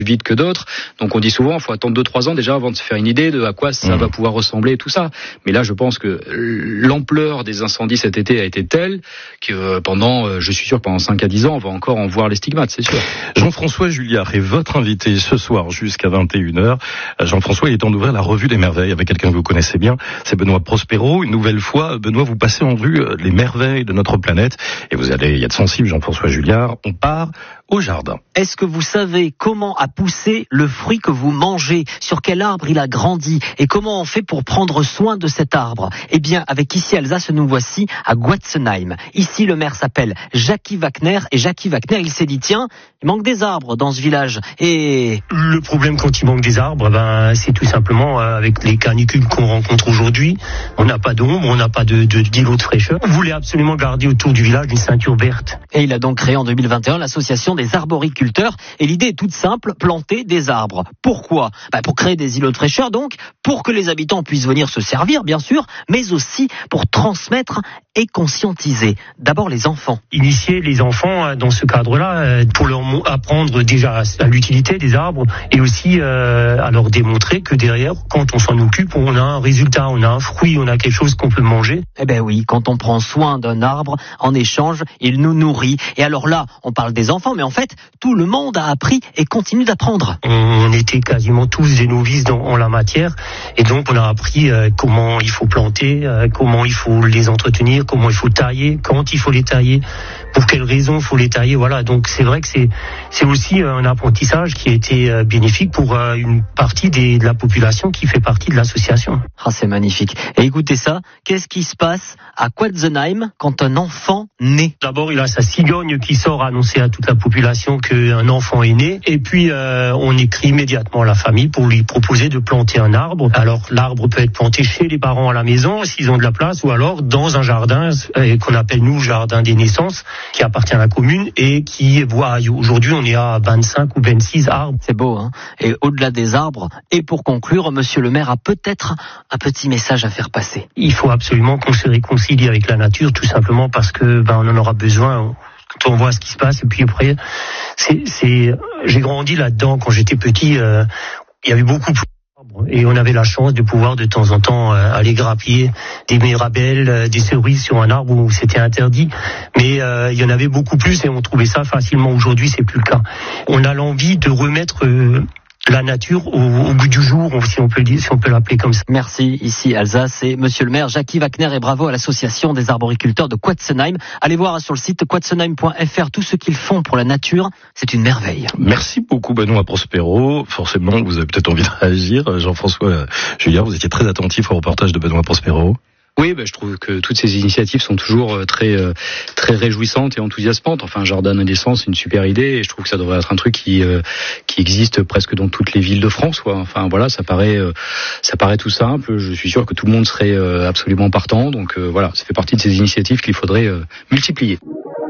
vite que d'autres. Donc on dit souvent, il faut attendre 2-3 ans déjà avant de se faire une idée de à quoi ça va pouvoir ressembler et tout ça. Mais là, je pense que l'ampleur des incendies cet été a été telle que je suis sûr que pendant 5 à 10 ans, on va encore en voir les stigmates, c'est sûr. Jean-François Julliard est votre invité ce soir jusqu'à 21h. Jean-François, il est temps d'ouvrir la revue des merveilles avec quelqu'un que vous connaissez bien, c'est Benoît Prospero. Une nouvelle fois, Benoît, vous passez en revue les merveilles de notre planète et vous allez y être sensible, Jean-François Julliard. On part au jardin. Est-ce que vous savez comment a poussé le fruit que vous mangez? Sur quel arbre il a grandi? Et comment on fait pour prendre soin de cet arbre? Eh bien, avec Ici Alsace, nous voici à Guatzenheim. Ici, le maire s'appelle Jackie Wagner. Et Jackie Wagner, il s'est dit, tiens, il manque des arbres dans ce village. Et le problème quand il manque des arbres, c'est tout simplement avec les canicules qu'on rencontre aujourd'hui. On n'a pas d'ombre, on n'a pas d'îlot de fraîcheur. On voulait absolument garder autour du village une ceinture verte. Et il a donc créé en 2021 l'association des arboriculteurs. Et l'idée est toute simple, planter des arbres. Pourquoi? Pour créer des îlots de fraîcheur, donc, pour que les habitants puissent venir se servir, bien sûr, mais aussi pour transmettre et conscientiser. D'abord les enfants. Initier les enfants dans ce cadre-là, pour leur apprendre déjà à l'utilité des arbres et aussi à leur démontrer que derrière, quand on s'en occupe, on a un résultat, on a un fruit, on a quelque chose qu'on peut manger. Eh ben oui, quand on prend soin d'un arbre, en échange, il nous nourrit. Et alors là, on parle des enfants, mais en fait, tout le monde a appris et continue d'apprendre. On était quasiment tous des novices en la matière et donc on a appris comment il faut planter, comment il faut les entretenir, comment il faut tailler, quand il faut les tailler, pour quelles raisons il faut les tailler. Voilà, donc c'est vrai que c'est aussi un apprentissage qui a été bénéfique pour une partie de la population qui fait partie de l'association. Ah, c'est magnifique. Et écoutez ça, qu'est-ce qui se passe à Guatzenheim quand un enfant naît? D'abord, il a sa cigogne qui sort annoncer à toute la population qu'un enfant est né. Et puis, on écrit immédiatement à la famille pour lui proposer de planter un arbre. Alors, l'arbre peut être planté chez les parents à la maison, s'ils ont de la place, ou alors dans un jardin qu'on appelle, nous, jardin des naissances, qui appartient à la commune et qui voit, aujourd'hui, on est à 25 ou 26 arbres. C'est beau, hein? Et au-delà des arbres, et pour conclure, monsieur le maire a peut-être un petit message à faire passer. Il faut absolument qu'on se réconcilie avec la nature, tout simplement parce que, on en aura besoin. Quand on voit ce qui se passe, et puis après, j'ai grandi là-dedans quand j'étais petit, il y avait beaucoup plus d'arbres et on avait la chance de pouvoir de temps en temps aller grappiller des mirabelles, des cerises sur un arbre où c'était interdit, mais il y en avait beaucoup plus et on trouvait ça facilement. Aujourd'hui, c'est plus le cas. On a l'envie de remettre la nature au goût du jour, si on peut l'appeler comme ça. Merci, ici Alsace et monsieur le maire Jackie Wagner et bravo à l'association des arboriculteurs de Guatzenheim. Allez voir sur le site guatzenheim.fr tout ce qu'ils font pour la nature, c'est une merveille. Merci beaucoup Benoît Prospero. Forcément, vous avez peut-être envie de réagir. Jean-François Julliard, vous étiez très attentif au reportage de Benoît Prospero. Oui, je trouve que toutes ces initiatives sont toujours très réjouissantes et enthousiasmantes. Enfin, un jardin de naissance, c'est une super idée et je trouve que ça devrait être un truc qui existe presque dans toutes les villes de France, quoi. Enfin voilà, ça paraît tout simple. Je suis sûr que tout le monde serait absolument partant. Donc voilà, ça fait partie de ces initiatives qu'il faudrait multiplier.